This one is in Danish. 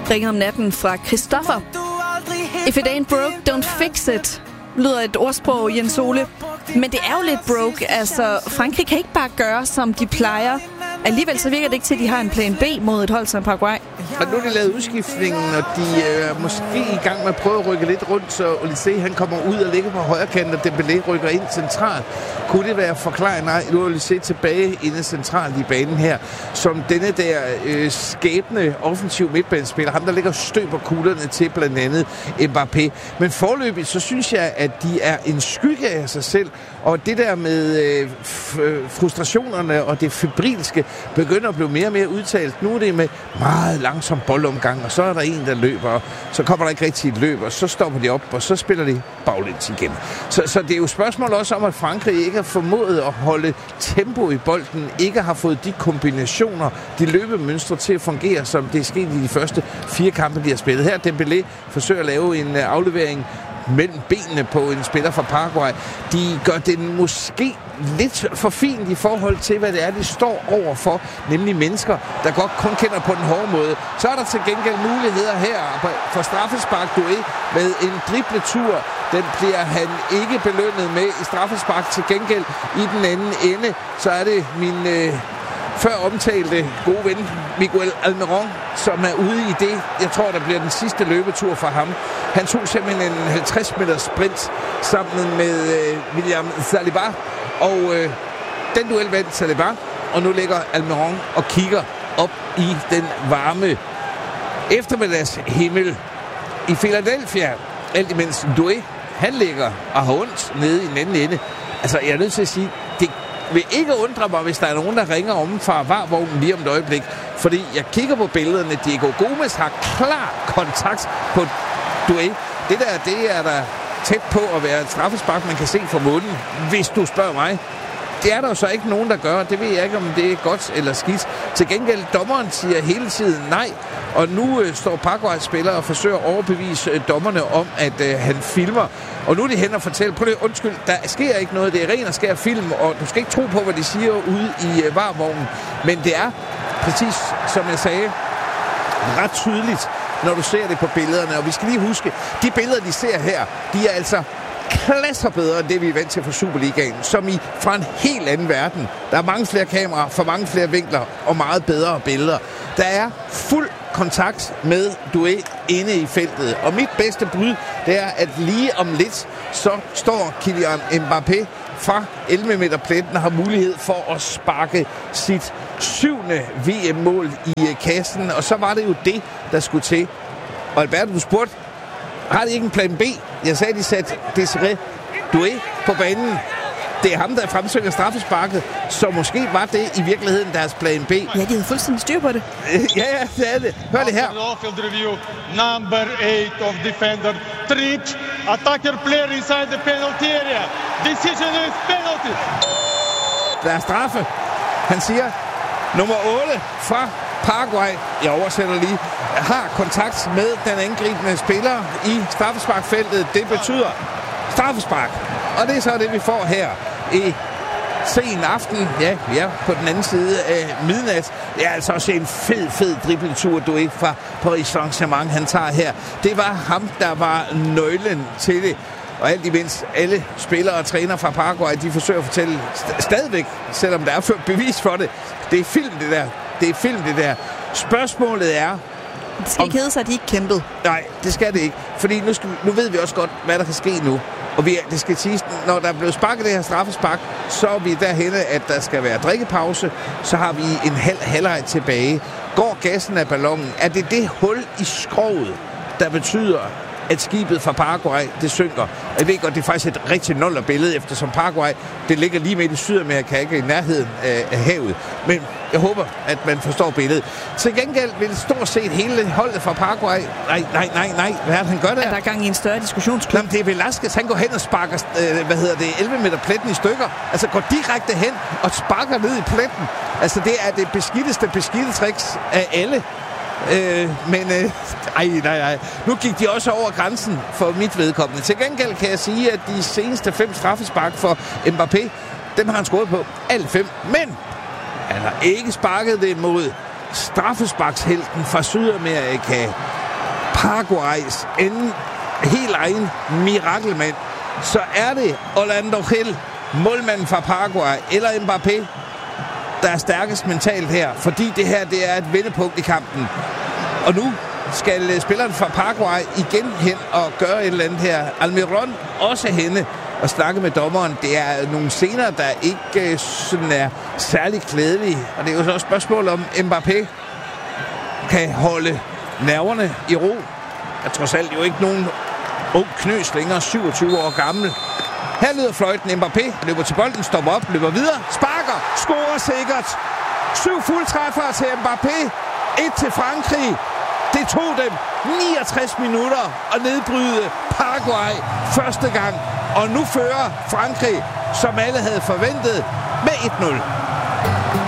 ringer om natten fra Christoffer. If it ain't broke, don't fix it, lyder et ordsprog, Jens Ole. Men det er jo lidt broke. Altså, Frankrig kan ikke bare gøre, som de plejer. Alligevel så virker det ikke til, at de har en plan B mod et hold som Paraguay. Og nu er de lavet udskiftningen, og de er måske i gang med at prøve at rykke lidt rundt, så Olise han kommer ud og ligger på højre kant, og Dembélé rykker ind centralt. Kunne det være forklaret? Nej, nu er Olise tilbage inde centralt i banen her, som denne der skæbne offensiv midtbanespiller, ham der ligger støber kuglerne til blandt andet Mbappé. Men forløbigt, så synes jeg, at de er en skygge af sig selv, og det der med frustrationerne og det febrilske begynder at blive mere og mere udtalt. Nu er det med meget langsom boldomgang, og så er der en, der løber, og så kommer der ikke rigtig et løb, og så stopper de op, og så spiller de baglæns igen. Så det er jo spørgsmål også om, at Frankrig ikke har formået at holde tempo i bolden, ikke har fået de kombinationer, de løbemønstre til at fungere, som det er sket i de første 4 kampe, de har spillet. Her Dembélé forsøger at lave en aflevering mellem benene på en spiller fra Paraguay. De gør det måske lidt for fint i forhold til, hvad det er, de står over for, nemlig mennesker, der godt kun kender på den hårde måde. Så er der til gengæld muligheder her for straffespark Doué med en dribletur. Den bliver han ikke belønnet med i straffespark. Til gengæld i den anden ende, så er det min før omtalte gode ven Miguel Almiron, som er ude i det. Jeg tror, der bliver den sidste løbetur for ham. Han tog simpelthen en 50 meters sprint sammen med William Saliba, og den duel vandt Saliba, og nu ligger Almiron og kigger op i den varme eftermiddagshimmel i Philadelphia, alt imens Doué, han ligger og har ondt nede i den anden ende. Altså, jeg er nødt til at sige, det vil ikke undre mig, hvis der er nogen, der ringer om fra varvognen lige om et øjeblik. Fordi jeg kigger på billederne. Diego Gomes har klar kontakt på Doué. Det er der tæt på at være et straffespark, man kan se fra munden, hvis du spørger mig. Det er der jo så ikke nogen, der gør. Det ved jeg ikke, om det er godt eller skidt. Til gengæld, dommeren siger hele tiden nej. Og nu står Paraguays spiller og forsøger at overbevise dommerne om, at han filmer. Og nu er de hen og fortæller, prøv det, undskyld, der sker ikke noget. Det er ren og skær film, og du skal ikke tro på, hvad de siger ude i varvognen. Men det er, præcis som jeg sagde, ret tydeligt, når du ser det på billederne. Og vi skal lige huske, de billeder, de ser her, de er altså klasser bedre end det, vi er vant til fra Superligaen, som i fra en helt anden verden. Der er mange flere kameraer, for mange flere vinkler og meget bedre billeder. Der er fuld kontakt med Doué inde i feltet. Og mit bedste bud, det er, at lige om lidt, så står Kylian Mbappé fra 11 meter pletten og har mulighed for at sparke sit 7. VM-mål i kassen. Og så var det jo det, der skulle til. Og Alberto, du spurgte, har de ikke en plan B? Jeg sagde, de satte Desiré Doué på banen. Det er ham, der fremsøger straffesparket, så måske var det i virkeligheden deres plan B. Ja, de havde fuldstændig styr på det. Ja, det er det. Hør det her. Number 8 of defender tripped. Attacker player inside the penalty area. Decision is penalty. Der er straffe. Han siger, nummer 8 fra Paraguay, jeg oversætter lige, har kontakt med den angribende spiller i straffesparkfeltet. Det betyder straffespark. Og det er så det, vi får her i sen aften. Ja, vi er på den anden side af midnat. Det er altså også en fed dribletur, du ikke fra Paris Saint-Germain, han tager her. Det var ham, der var nøglen til det. Og alt imens alle spillere og træner fra Paraguay, de forsøger at fortælle stadigvæk, selvom der er ført bevis for det. Det er film, det der. Det er film, det der. Spørgsmålet er... Det skal ikke hedde sig, at de ikke kæmpede. Nej, det skal det ikke. Fordi nu ved vi også godt, hvad der kan ske nu. Og det skal siges, når der er blevet sparket det her straffespark, så er vi derhenne, at der skal være drikkepause. Så har vi en halvleg tilbage. Går gassen af ballonen? Er det hul i skroget, der betyder, at skibet fra Paraguay, det synker? Jeg ved godt, det er faktisk et rigtig nuller billede, eftersom Paraguay, det ligger lige midt i Sydamerika, ikke i nærheden af havet. Men jeg håber, at man forstår billedet. Til gengæld vil stort set hele holdet fra Paraguay... Nej. Hvad er det, han gør der? Er der gang i en større diskussionsklub? Jamen, det er Velasquez. Han går hen og sparker, 11 meter pletten i stykker. Altså går direkte hen og sparker ned i pletten. Altså, det er det beskidte tricks af alle. Nej. Nu gik de også over grænsen for mit vedkommende. Til gengæld kan jeg sige, at de seneste 5 straffespark for Mbappé, dem har han scoret på alle 5. Men han har ikke sparket det mod straffesparkshelten fra Sydamerika, Paraguays helt egen mirakelmand, så er det Orlando Gil, målmanden fra Paraguay, eller Mbappé, der er stærkest mentalt her, fordi det her, det er et vendepunkt i kampen. Og nu skal spilleren fra Paraguay igen hen og gøre et eller andet her. Almiron også henne og snakke med dommeren. Det er nogle scener, der ikke sådan er særlig klædelige. Og det er jo så et spørgsmål om Mbappé kan holde nerverne i ro. Jeg trods alt jo ikke nogen ung knøs længere, 27 år gammel. Her lyder fløjten. Mbappé løber til bolden, stopper op, løber videre, sparker, scorer sikkert. 7 fuldtræffere til Mbappé, 1 til Frankrig. Det tog dem 69 minutter at nedbryde Paraguay første gang. Og nu fører Frankrig, som alle havde forventet, med 1-0.